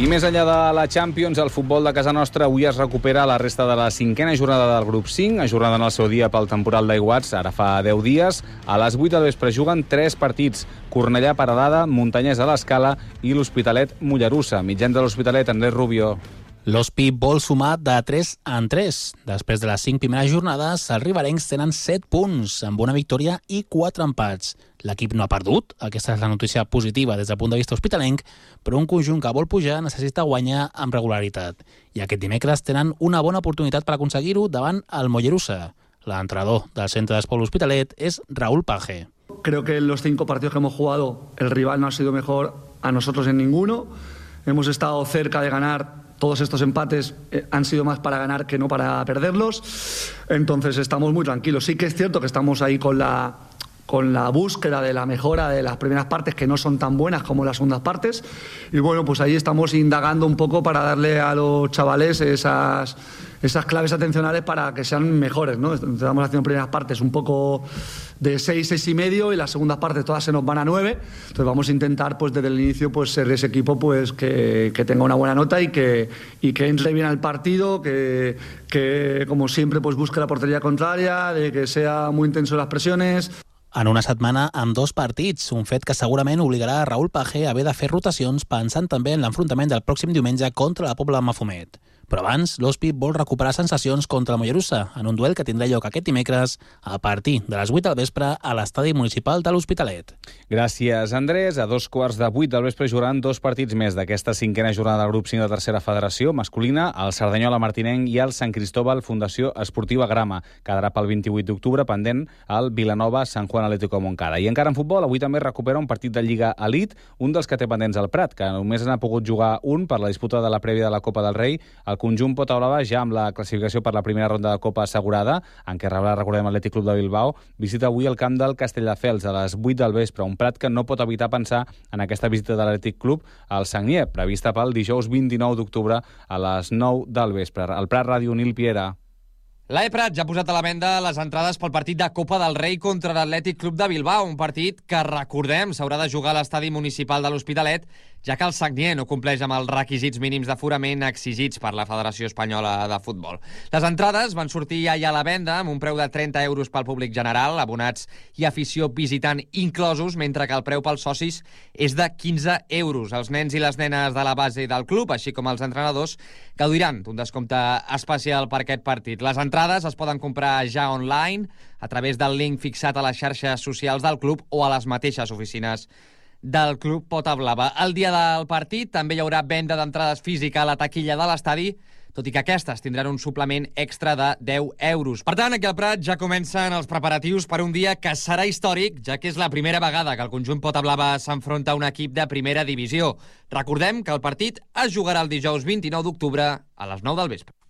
I més enllà de la Champions, el futbol de casa nostra avui es recupera a la resta de la 5a jornada del grup 5, ajornada en el seu dia pel temporal d'Aiguats, ara fa 10 dies. A les 8 del vespre juguen 3 partits: Cornellà, Peralada, Muntanyès a l'Escala i l'Hospitalet Mollerussa. Mitjans de l'Hospitalet, Andrés Rubio. L'Hospi vol sumar de 3 en 3. Després de les 5 primeres jornades, els riberencs tenen 7 punts, amb una victòria i 4 empats. L'equip no ha perdut, aquesta és la notícia positiva des del punt de vista hospitalenc, però un conjunt que vol pujar necessita guanyar amb regularitat. I aquest dimecres tenen una bona oportunitat per aconseguir-ho davant el Mollerussa. L'entrenador del centre d'esport Hospitalet és Raúl Page. Creo que en los 5 partidos que hemos jugado el rival no ha sido mejor a nosotros en ninguno. Hemos estado cerca de ganar. Todos estos empates han sido más para ganar que no para perderlos. Entonces estamos muy tranquilos. Sí que es cierto que estamos ahí con la búsqueda de la mejora de las primeras partes, que no son tan buenas como las segundas partes. Y bueno, pues ahí estamos indagando un poco para darle a los chavales esas claves atencionales para que sean mejores, ¿no? Estamos haciendo primeras partes un poco de 6, 6,5, y las segundas partes todas se nos van a 9. Entonces vamos a intentar pues desde el inicio pues ser ese equipo pues que tenga una buena nota y que entre bien al partido, que como siempre pues busque la portería contraria, de que sea muy intenso en las presiones. En una setmana amb 2 partits, un fet que segurament obligarà a Raúl Page a haver de fer rotacions pensant també en l'enfrontament del pròxim diumenge contra la Pobla de Mafumet. Però abans, l'Hospi vol recuperar sensacions contra el Mollerussa en un duel que tindrà lloc aquest dimecres a partir de les 8 del vespre a l'estadi municipal de l'Hospitalet. Gràcies, Andrés. A 2:15 del vespre jugaran 2 partits més d'aquesta 5a jornada del grup 5 de tercera federació masculina, el Cerdanyola Martinenc i el Sant Cristóbal Fundació Esportiva Grama. Quedarà pel 28 d'octubre pendent el Vilanova Sant Juan Atlético Montcada. I encara en futbol, avui també recupera un partit de Lliga Elite, un dels que té pendents al Prat, que només n'ha pogut jugar un per la disputa de la prèvia de la Copa del Rei. El conjunt Pota Blava, ja amb la classificació per la primera ronda de Copa assegurada, en què rebrà, recordem, l'Atlètic Club de Bilbao, visita avui el camp del Castelldefels a les 8 del vespre, un Prat que no pot evitar pensar en aquesta visita de l'Atlètic Club al Sagnier, prevista pel dijous 29 d'octubre a les 9 del vespre. El Prat Ràdio, Nil Piera. L'AE Prat ja ha posat a la venda les entrades pel partit de Copa del Rei contra l'Atlètic Club de Bilbao, un partit que, recordem, s'haurà de jugar a l'estadi municipal de l'Hospitalet, ja que el Sagnier no compleix amb els requisits mínims d'aforament exigits per la Federació Espanyola de Futbol. Les entrades van sortir ja a la venda amb un preu de 30 euros pel públic general, abonats i afició visitant inclosos, mentre que el preu pels socis és de 15 euros. Els nens i les nenes de la base del club, així com els entrenadors, gaudiran d'un descompte especial per aquest partit. Les entrades es poden comprar ja online a través del link fixat a les xarxes socials del club o a les mateixes oficines del Club Pota Blava. El dia del partit també hi haurà venda d'entrades física a la taquilla de l'estadi, tot i que aquestes tindran un suplement extra de 10 euros. Per tant, aquí al Prat ja comencen els preparatius per un dia que serà històric, ja que és la primera vegada que el conjunt Pota Blava s'enfronta a un equip de primera divisió. Recordem que el partit es jugarà el dijous 29 d'octubre a les 9 del vespre.